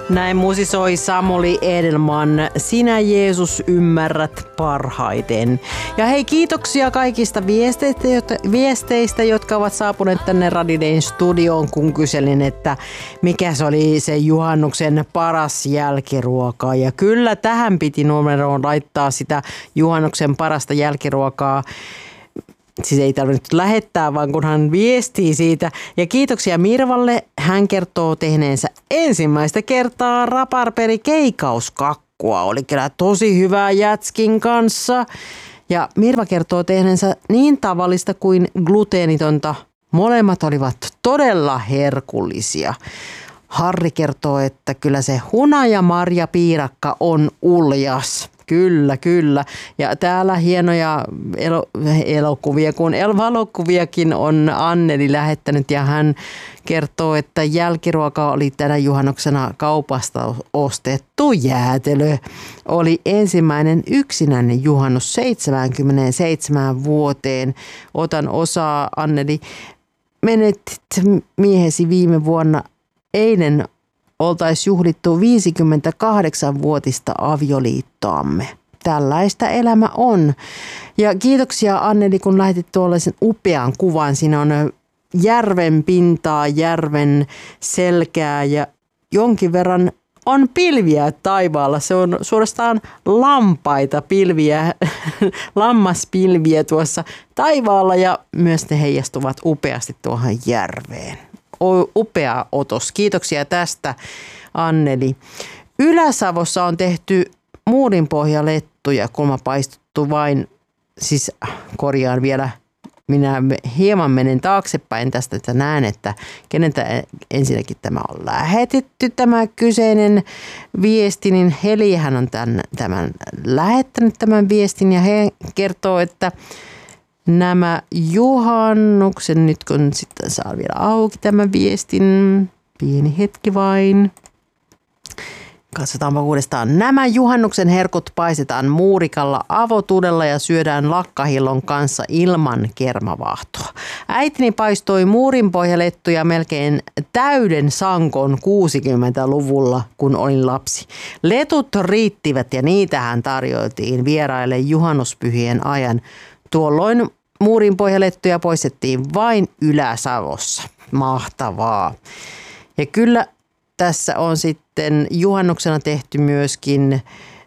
Näin musisoi Samuli Edelman. Sinä Jeesus ymmärrät parhaiten. Ja hei, kiitoksia kaikista viesteistä, jotka ovat saapuneet tänne Radio Dayn studioon, kun kyselin, että mikä se oli se juhannuksen paras jälkiruoka. Ja kyllä tähän piti numeroon laittaa sitä juhannuksen parasta jälkiruokaa. Siis ei tarvinnut lähettää, vaan kun hän viestii siitä. Ja kiitoksia Mirvalle. Hän kertoo tehneensä ensimmäistä kertaa raparperikeikauskakkua. Oli kyllä tosi hyvää jätskin kanssa. Ja Mirva kertoo tehneensä niin tavallista kuin gluteenitonta. Molemmat olivat todella herkullisia. Harri kertoo, että kyllä se hunajamarjapiirakka on uljas. Kyllä, kyllä. Ja täällä hienoja elokuvia, kun valokuviakin on Anneli lähettänyt ja hän kertoo, että jälkiruoka oli tänä juhannuksena kaupasta ostettu jäätelö. Oli ensimmäinen yksinäinen juhannus 77 vuoteen. Otan osaa, Anneli. Menetit miehesi viime vuonna. Eilen oltaisiin juhlittu 58-vuotista avioliittoamme. Tällaista elämä on. Ja kiitoksia Anneli, kun lähetit tuollaisen upean kuvan. Siinä on järven pintaa, järven selkää ja jonkin verran on pilviä taivaalla. Se on suorastaan lampaita pilviä, lammaspilviä tuossa taivaalla ja myös ne heijastuvat upeasti tuohon järveen. Upea otos. Kiitoksia tästä, Anneli. Ylä-Savossa on tehty muurinpohjalettuja, kulma paistuttu vain, siis korjaan vielä, minä hieman menen taaksepäin tästä, että näen, että keneltä ensinnäkin tämä on lähetetty, tämä kyseinen viesti, niin Helihän on tämän lähettänyt tämän viestin ja he kertoo, että nämä juhannuksen, nyt kun sitten saa vielä auki tämän viestin, pieni hetki vain. Katsotaanpa uudestaan. Nämä juhannuksen herkut paistetaan muurikalla, avotudella ja syödään lakkahillon kanssa ilman kermavaahtoa. Äitini paistoi muurinpohjalettuja melkein täyden sankon 60-luvulla, kun olin lapsi. Letut riittivät ja niitähän tarjoiltiin vieraille juhannuspyhien ajan. Tuolloin muurinpohjalettuja poistettiin vain Ylä-Savossa. Mahtavaa. Ja kyllä tässä on sitten juhannuksena tehty myöskin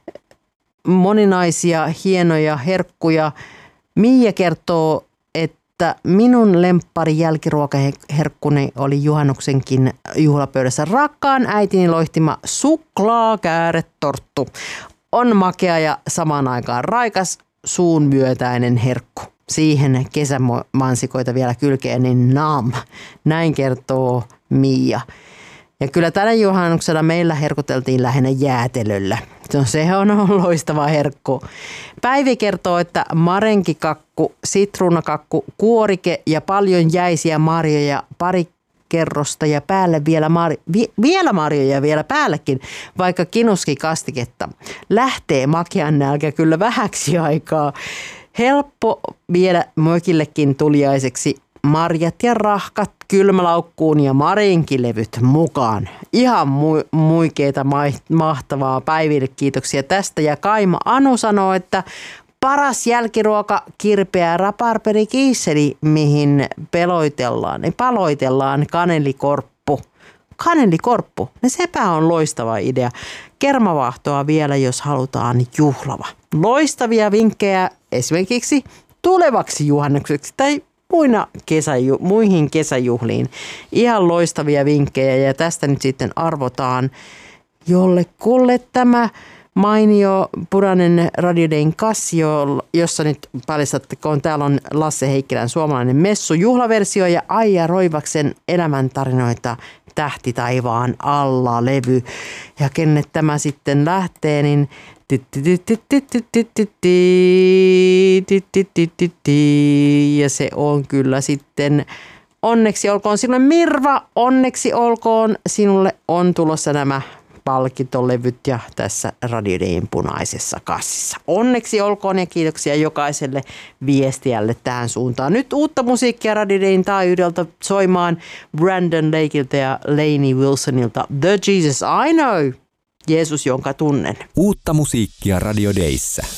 moninaisia hienoja herkkuja. Miia kertoo, että minun lemppari jälkiruokaherkkuni oli juhannuksenkin juhlapöydässä rakkaan äitini loihtima suklaakääretorttu. On makea ja samaan aikaan raikas, suun myötäinen herkku. Siihen kesämansikoita vielä kylkeen, niin naam. Näin kertoo Miia. Ja kyllä tänä juhannuksena meillä herkuteltiin lähinnä jäätelöllä. No, se on loistava herkku. Päivi kertoo, että marenkikakku, sitruunakakku, kuorike ja paljon jäisiä marjoja, pari kerrosta ja päälle vielä marjoja vielä päällekin, vaikka kinuski kastiketta. Lähtee makean nälkä kyllä vähäksi aikaa. Helppo viedä mökillekin tuliaiseksi marjat ja rahkat kylmälaukkuun ja marinkilevyt mukaan. Ihan muikeeta mahtavaa. Päiville kiitoksia tästä. Ja Kaima Anu sanoo, että paras jälkiruoka kirpeä raparperikiisseli, mihin paloitellaan kanelikorppu. Kanelikorppu, no sepä on loistava idea. Kermavaahtoa vielä, jos halutaan juhlava. Loistavia vinkkejä esimerkiksi tulevaksi juhannukseksi tai muihin kesäjuhliin. Ihan loistavia vinkkejä ja tästä nyt sitten arvotaan jollekulle tämä mainio punainen Radio Dayn Casio, jossa nyt paljastattakoon, täällä on Lasse Heikkilän suomalainen messu, juhlaversio ja Aija Roivaksen elämäntarinoita Tähti taivaan alla -levy. Ja kenne tämä sitten lähtee, niin ja se on kyllä sitten onneksi olkoon sinulle Mirva, onneksi olkoon sinulle on tulossa nämä palkintolevyt ja tässä Radio Dayn punaisessa kassissa. Onneksi olkoon ja kiitoksia jokaiselle viestiälle tähän suuntaan. Nyt uutta musiikkia Radio Dayn taajuudelta soimaan Brandon Lakeilta ja Lainey Wilsonilta. The Jesus I Know, Jeesus jonka tunnen. Uutta musiikkia Radio Dayssä.